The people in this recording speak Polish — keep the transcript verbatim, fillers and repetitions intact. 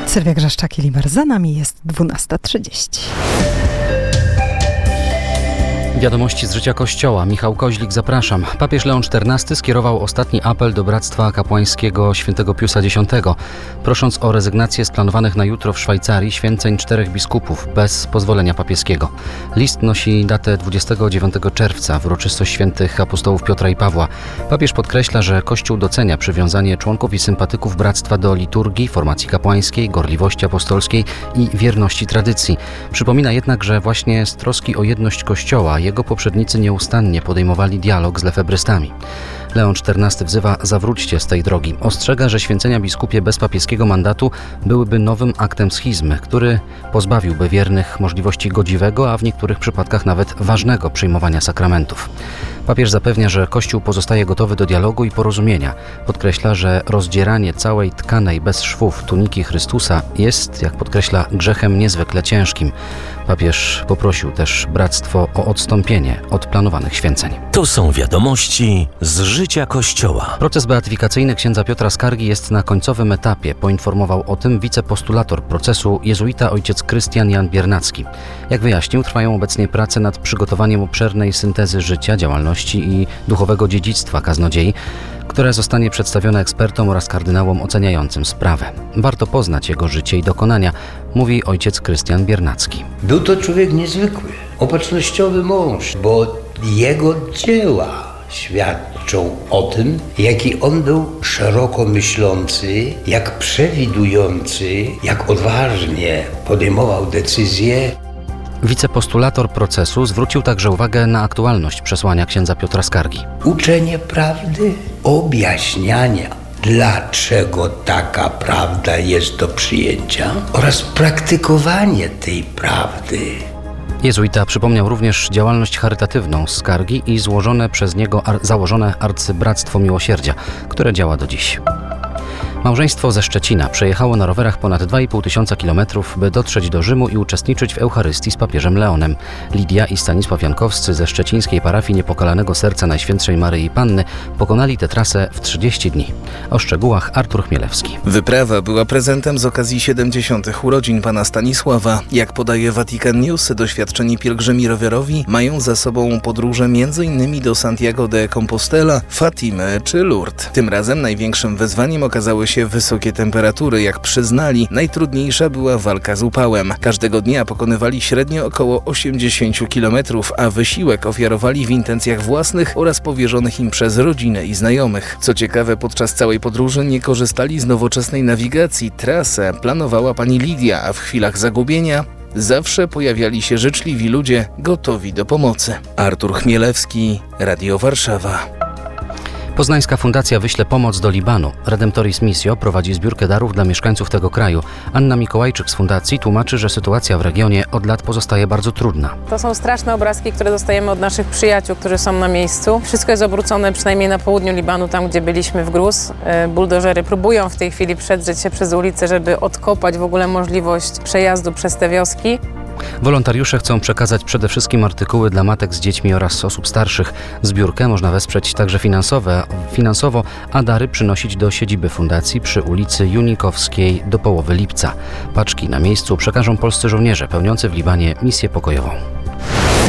Sylwia Grzeszczak-Limer, za nami jest dwunasta trzydzieści. Wiadomości z życia Kościoła. Michał Koźlik, zapraszam. Papież Leon czternasty skierował ostatni apel do Bractwa Kapłańskiego Świętego Piusa Dziesiątego, prosząc o rezygnację z planowanych na jutro w Szwajcarii święceń czterech biskupów bez pozwolenia papieskiego. List nosi datę dwudziestego dziewiątego czerwca, w uroczystość świętych apostołów Piotra i Pawła. Papież podkreśla, że Kościół docenia przywiązanie członków i sympatyków Bractwa do liturgii, formacji kapłańskiej, gorliwości apostolskiej i wierności tradycji. Przypomina jednak, że właśnie z troski o jedność Kościoła jego poprzednicy nieustannie podejmowali dialog z lefebrystami. Leon czternasty wzywa: zawróćcie z tej drogi. Ostrzega, że święcenia biskupie bez papieskiego mandatu byłyby nowym aktem schizmy, który pozbawiłby wiernych możliwości godziwego, a w niektórych przypadkach nawet ważnego przyjmowania sakramentów. Papież zapewnia, że Kościół pozostaje gotowy do dialogu i porozumienia. Podkreśla, że rozdzieranie całej tkanej bez szwów tuniki Chrystusa jest, jak podkreśla, grzechem niezwykle ciężkim. Papież poprosił też bractwo o odstąpienie od planowanych święceń. To są wiadomości z życia Kościoła. Proces beatyfikacyjny księdza Piotra Skargi jest na końcowym etapie. Poinformował o tym wicepostulator procesu, jezuita ojciec Krystian Jan Biernacki. Jak wyjaśnił, trwają obecnie prace nad przygotowaniem obszernej syntezy życia, działalności i duchowego dziedzictwa kaznodziei, które zostanie przedstawione ekspertom oraz kardynałom oceniającym sprawę. Warto poznać jego życie i dokonania, mówi ojciec Krystian Biernacki. Był to człowiek niezwykły, opatrznościowy mąż, bo jego dzieła świadczą o tym, jaki on był szeroko myślący, jak przewidujący, jak odważnie podejmował decyzje. Wicepostulator procesu zwrócił także uwagę na aktualność przesłania księdza Piotra Skargi. Uczenie prawdy, objaśniania, dlaczego taka prawda jest do przyjęcia oraz praktykowanie tej prawdy. Jezuita przypomniał również działalność charytatywną Skargi i złożone przez niego ar- założone Arcybractwo Miłosierdzia, które działa do dziś. Małżeństwo ze Szczecina przejechało na rowerach ponad dwa i pół tysiąca kilometrów, by dotrzeć do Rzymu i uczestniczyć w Eucharystii z papieżem Leonem. Lidia i Stanisław Jankowscy ze szczecińskiej parafii Niepokalanego Serca Najświętszej Maryi Panny pokonali tę trasę w trzydzieści dni. O szczegółach Artur Chmielewski. Wyprawa była prezentem z okazji siedemdziesiątych urodzin pana Stanisława. Jak podaje Vatican News, doświadczeni pielgrzymi rowerowi mają za sobą podróże między innymi do Santiago de Compostela, Fatimy czy Lourdes. Tym razem największym wyzwaniem okazały się wysokie temperatury. Jak przyznali, najtrudniejsza była walka z upałem. Każdego dnia pokonywali średnio około osiemdziesiąt kilometrów, a wysiłek ofiarowali w intencjach własnych oraz powierzonych im przez rodzinę i znajomych. Co ciekawe, podczas całej podróży nie korzystali z nowoczesnej nawigacji. Trasę planowała pani Lidia, a w chwilach zagubienia zawsze pojawiali się życzliwi ludzie gotowi do pomocy. Artur Chmielewski, Radio Warszawa. Poznańska Fundacja wyśle pomoc do Libanu. Redemptoris Missio prowadzi zbiórkę darów dla mieszkańców tego kraju. Anna Mikołajczyk z fundacji tłumaczy, że sytuacja w regionie od lat pozostaje bardzo trudna. To są straszne obrazki, które dostajemy od naszych przyjaciół, którzy są na miejscu. Wszystko jest obrócone, przynajmniej na południu Libanu, tam gdzie byliśmy, w gruz. Buldożery próbują w tej chwili przedrzeć się przez ulicę, żeby odkopać w ogóle możliwość przejazdu przez te wioski. Wolontariusze chcą przekazać przede wszystkim artykuły dla matek z dziećmi oraz osób starszych. Zbiórkę można wesprzeć także finansowe, finansowo, a dary przynosić do siedziby fundacji przy ulicy Junikowskiej do połowy lipca. Paczki na miejscu przekażą polscy żołnierze pełniący w Libanie misję pokojową.